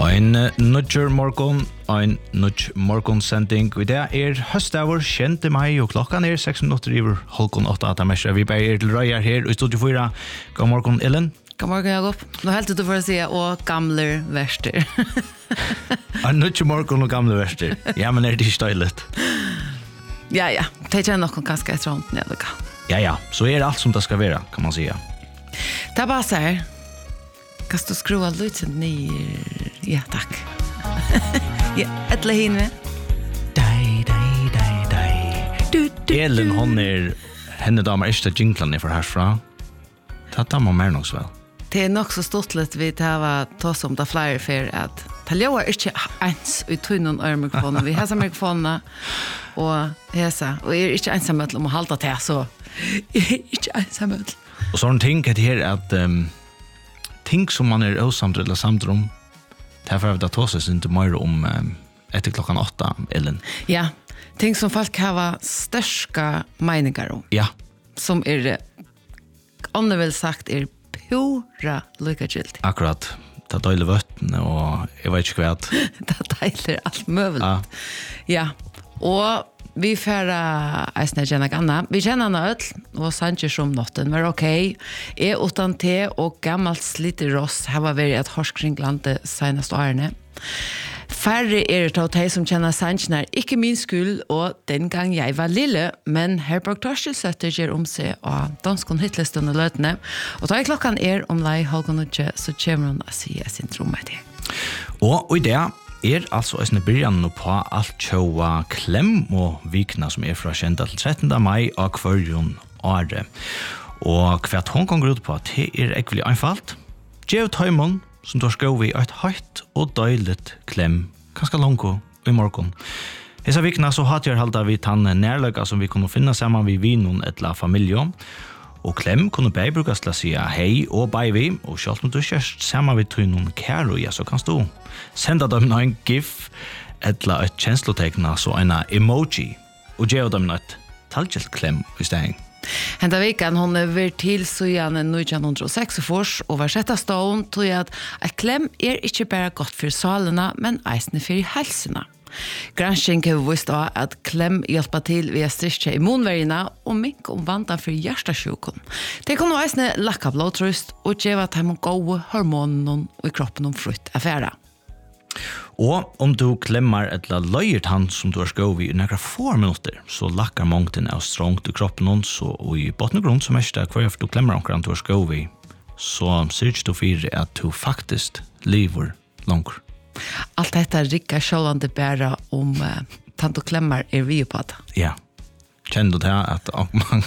Ein nudger morgon sending. Vi det høstavur 6. mai og klokkan 6 minutter over 7:30 at mesja. Vi bare til røyar her i studio 4. God morgon, Ellen. God morgon, Jakob. Nå helt du for å si og gamle verster. Ein nudger morgon og gamle verster. Ja, men det støylet. Ja. Det kjenner nok ganske et rundt nedlukka. Ja. Så alt som det skal være, kan man säga. Det bara så här. Kan du skruva lite ner? Ja, tack. Ja, ett hinne. Dai. Ellen, hon henne damer inte jinglan för härifrån. Det man mer nog väl. Det nog så stort vi tar oss om det flyer för att taljoa inte ens ut tunnan örmikrofonen. Vi har samma mikrofoner och hesa och inte ensamma om att hålla det så. Inte ensamma. Och sån ting att här att ting som man osamt eller samt om därför att det tås inte mer om efter klockan 8 Ellen. Ja, ting som folk har störska meningar om. Ja. Som om väl sagt pura lyckagilt. Akkurat. Det døyler vøtten og jeg vet ikke hva. Det døyler allt möjligt. Ja. Og vi færa eisne kjenna ganna. Vi kjenner henne öll, og Sanchez som notten var okej. Utan te og gammalt sliter ross har vært et horskringlande senast årene. Færre det av de som kjenner Sanchez ikke min skyld, og den gang jeg var lille, men Herborg Torskjelsøtter gjør seg av danskon hitlisten og løtene. Og da klokkan om lei halvgån og ikke, så kommer hun å si sin tromme til. Og i det altså en byrjan på alt tjoa klem og vikna som fra 20. til 13. mai av kvarjon året. Og hva hon kan gå ut på, det ekvelig einfalt. Gjev tøymon som tar skov i et høyt og døyligt klem, ganske langt i morgon. Hesa vikna så hatt jeg halda vi tann nærløyga som vi kunne finne sammen vi vinon etla familie. Og klem kunne bare brukes til å si hei og bye vi, og selv om du kjørst sammen vi tog noen kæro, ja, så kan du senda dem en gif, etla et kjenslotekna, så en emoji, og gjør dem et talgjelt klem i stedet. Henda vikan hon vært til søyan 1906 og var sett av stånd til at klem ikke bare godt for salene, men eisne for helsene. Gransking har vist at klem hjelper til ved å styrke immunvergene og minke vandan for hjertasjuken. Det kan også lakke blodtrøst og gjøre at de gode hormonene i kroppen om frukt affæra. Og om du klemmer eller løyer han som du har skov i några få minutter, så lakker mångten av strångt i kroppen og i bottengrunn som mest hver du klemmer omkring du har skov i, så ser du for at du faktisk lever langt. Allt detta rikkar sjålande bära om tant och klämmar vi på det. Ja. Känner du det att man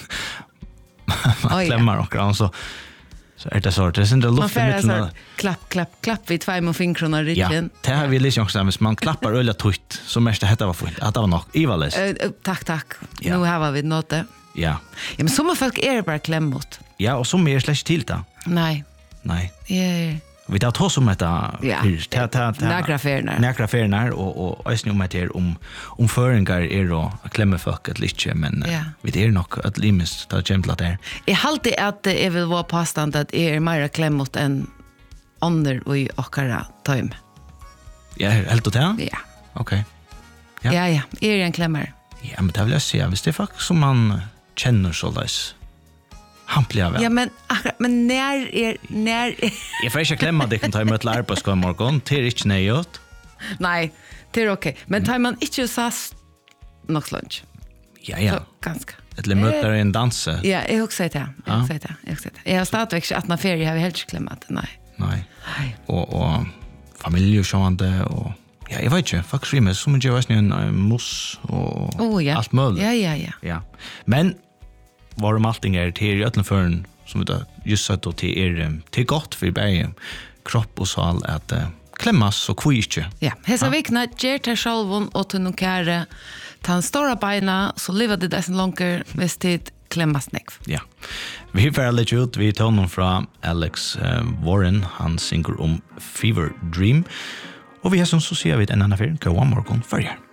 klämmar och så det så det är inte luft med klapp vid två med fingrarna riktigt. Ja. Det har vi liksom också när man klappar ölla tutt så mest det var fint. Att det var nog Ivales. Tack. Ja. Nu har vi något det. Ja. Ja, men som folk bara klämmot. Ja, och som slash till det. Nej. Ja. Vi tar tås om detta näkra fernar och ösning om det om föringar och klemmefolk ett lite men vi nog att limis ta jämtlat där. Jag halde att det vill vara påstand att mer klemmot än andra i okara time. Ja, helt det? Ja. Okej. Ja. En klemmer. Ja, men det vill jag säga, visst det faktiskt som man känner så där. Hampliga väl. Ja, men när jag får inte klämma det kan ta emot lärpa ska morgon till inte nejot. Nej, det är okej. Men tar man inte så något lunch. Ja. Så, ganska. Ett möter en dans. Ja, jag också säger det. Jag har startat att när ferie har vi helt klämmat. Nej. Och familj och sånt och ja, jag vet inte. Faktiskt vi med som jag en mus och allt möjligt. Ja. Men varum allting till ölln förn som det just sagt att det till gott för bäge kropp och sal att klemmas och kvitche. Ja, hesa vikna gerta självon och till nokare tan stora beina så lever det dess longer med tid klemmas neck. Ja. Vi får lägga ut vi tar någon från Alex Warren han synger om Fever Dream och vi har som så ser vi en annan film go one more on för